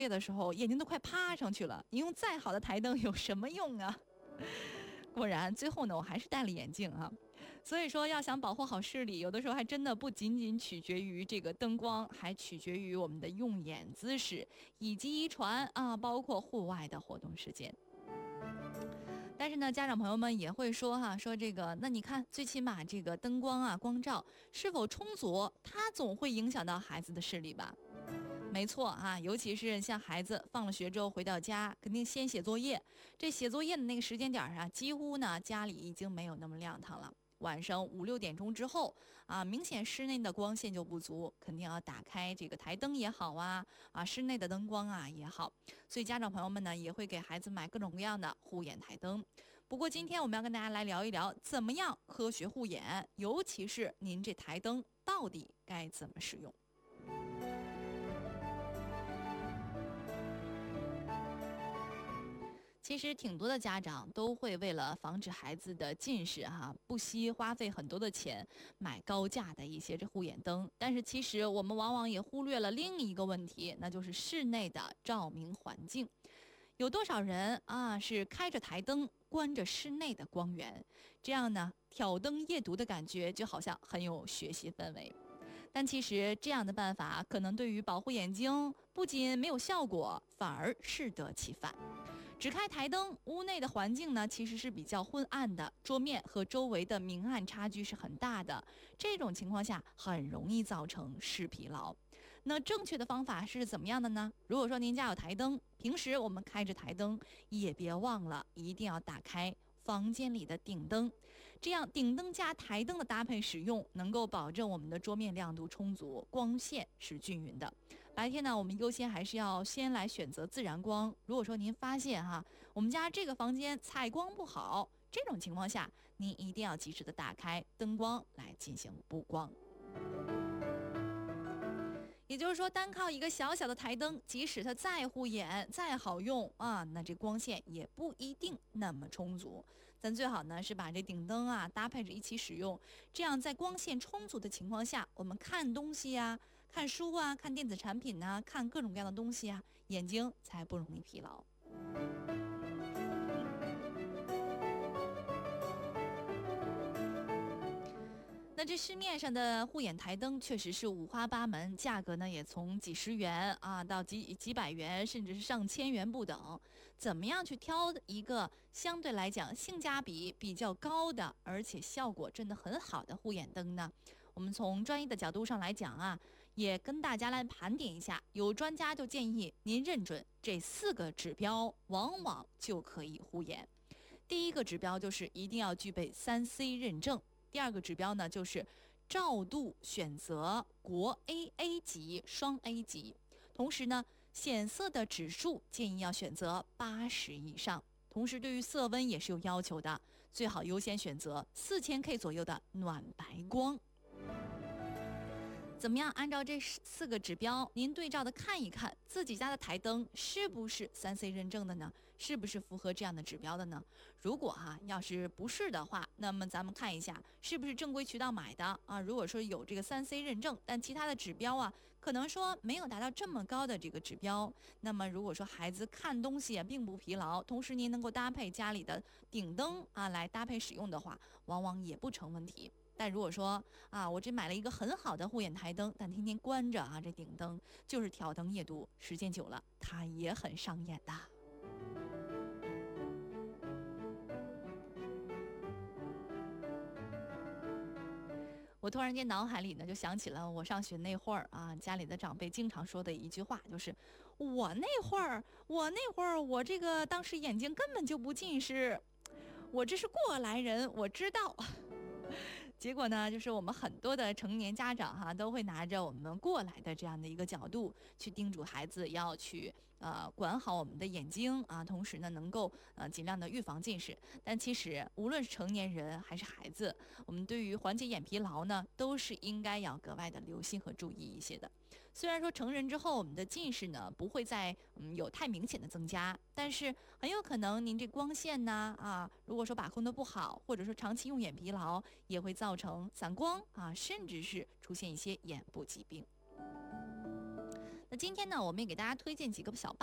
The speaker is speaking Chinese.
业的时候，眼睛都快趴上去了，你用再好的台灯有什么用啊？果然，最后呢，我还是戴了眼镜啊。所以说，要想保护好视力，有的时候还真的不仅仅取决于这个灯光，还取决于我们的用眼姿势以及遗传啊，包括户外的活动时间。但是呢，家长朋友们也会说哈，说这个，那你看，最起码这个灯光啊、光照是否充足，它总会影响到孩子的视力吧？没错啊，尤其是像孩子放了学之后回到家，肯定先写作业。这写作业的那个时间点啊，几乎呢家里已经没有那么亮堂了。晚上5、6点钟之后啊，明显室内的光线就不足，肯定要打开这个台灯也好室内的灯光啊也好。所以家长朋友们呢，也会给孩子买各种各样的护眼台灯。不过今天我们要跟大家来聊一聊，怎么样科学护眼，尤其是您这台灯到底该怎么使用。其实挺多的家长都会为了防止孩子的近视不惜花费很多的钱买高价的一些这护眼灯，但是其实我们往往也忽略了另一个问题，那就是室内的照明环境。有多少人是开着台灯关着室内的光源，这样呢挑灯夜读的感觉就好像很有学习氛围。但其实这样的办法可能对于保护眼睛不仅没有效果，反而适得其反。只开台灯，屋内的环境呢其实是比较昏暗的，桌面和周围的明暗差距是很大的。这种情况下很容易造成视疲劳。那正确的方法是怎么样的呢？如果说您家有台灯，平时我们开着台灯，也别忘了一定要打开房间里的顶灯，这样顶灯加台灯的搭配使用，能够保证我们的桌面亮度充足，光线是均匀的。白天呢，我们优先还是要先来选择自然光。如果说您发现我们家这个房间采光不好，这种情况下，您一定要及时的打开灯光来进行补光。也就是说，单靠一个小小的台灯，即使它再护眼、再好用那这光线也不一定那么充足。咱最好呢是把这顶灯搭配着一起使用，这样在光线充足的情况下，我们看东西看书看电子产品看各种各样的东西眼睛才不容易疲劳。那这市面上的护眼台灯确实是五花八门，价格呢也从几十元到几百元，甚至是上千元不等。怎么样去挑一个相对来讲性价比比较高的，而且效果真的很好的护眼灯呢？我们从专业的角度上来讲也跟大家来盘点一下。有专家就建议您认准这4个指标，往往就可以护眼。第一个指标就是一定要具备3C 认证。第二个指标呢，就是照度选择国 AA 级、双 A 级，同时呢，显色的指数建议要选择80以上。同时，对于色温也是有要求的，最好优先选择4000K 左右的暖白光。怎么样？按照这4个指标，您对照的看一看自己家的台灯是不是3C 认证的呢？是不是符合这样的指标的呢？如果要是不是的话，那么咱们看一下是不是正规渠道买的如果说有这个3C 认证，但其他的指标可能说没有达到这么高的这个指标，那么如果说孩子看东西并不疲劳，同时您能够搭配家里的顶灯来搭配使用的话，往往也不成问题。但如果说我这买了一个很好的护眼台灯，但天天关着这顶灯就是挑灯夜读，时间久了它也很伤眼的。我突然间脑海里呢就想起了我上学那会儿家里的长辈经常说的一句话，就是我那会儿我这个当时眼睛根本就不近视，我这是过来人，我知道。结果呢，就是我们很多的成年家长都会拿着我们过来的这样的一个角度去叮嘱孩子要去管好我们的眼睛同时呢能够尽量的预防近视。但其实无论是成年人还是孩子，我们对于缓解眼疲劳呢都是应该要格外的留心和注意一些的。虽然说成人之后我们的近视呢不会再有太明显的增加，但是很有可能您这光线呢如果说把控的不好，或者说长期用眼疲劳，也会造成散光甚至是出现一些眼部疾病。 那今天呢，我们也给大家推荐几个小